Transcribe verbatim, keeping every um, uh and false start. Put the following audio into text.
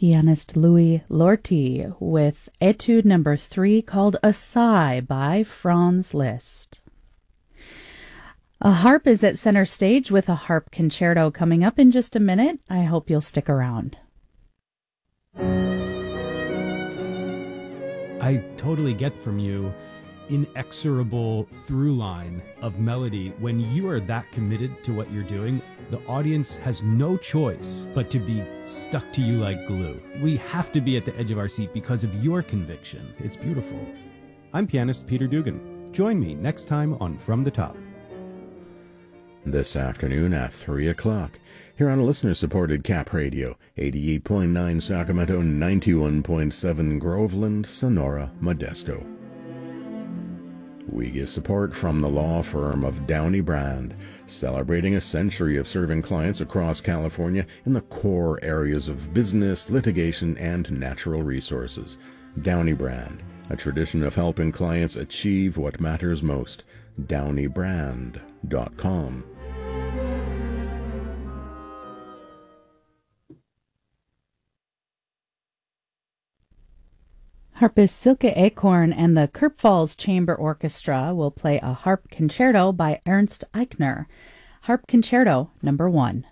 pianist Louis Lorty with Etude number three called A Sigh by Franz Liszt. A harp is at center stage with a harp concerto coming up in just a minute. I hope you'll stick around. I totally get from you inexorable through line of melody. When you are that committed to what you're doing, the audience has no choice but to be stuck to you like glue. We have to be at the edge of our seat because of your conviction. It's beautiful. I'm pianist Peter Dugan. Join me next time on From the Top. This afternoon at three o'clock, here on listener-supported Cap Radio, eighty-eight point nine Sacramento, ninety-one point seven Groveland, Sonora, Modesto. We get support from the law firm of Downey Brand, celebrating a century of serving clients across California in the core areas of business, litigation, and natural resources. Downey Brand, a tradition of helping clients achieve what matters most. downey brand dot com. Harpist Silke Acorn and the Kirp Falls Chamber Orchestra will play a harp concerto by Ernst Eichner. Harp Concerto number one.